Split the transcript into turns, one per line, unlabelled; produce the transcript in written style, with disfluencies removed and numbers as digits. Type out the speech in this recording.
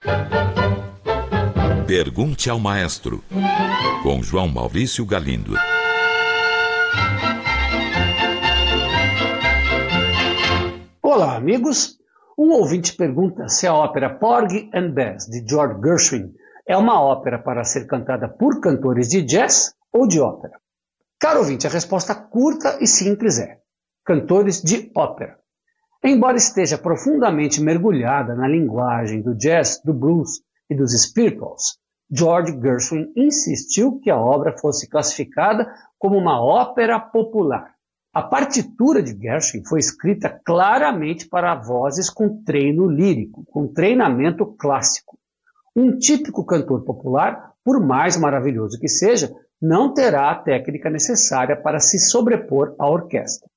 Pergunte ao Maestro, com João Maurício Galindo.
Olá, amigos. Um ouvinte pergunta se a ópera Porgy and Bess, de George Gershwin, é uma ópera para ser cantada por cantores de jazz ou de ópera. Caro ouvinte, a resposta curta e simples é: cantores de ópera. Embora esteja profundamente mergulhada na linguagem do jazz, do blues e dos spirituals, George Gershwin insistiu que a obra fosse classificada como uma ópera popular. A partitura de Gershwin foi escrita claramente para vozes com treino lírico, com treinamento clássico. Um típico cantor popular, por mais maravilhoso que seja, não terá a técnica necessária para se sobrepor à orquestra.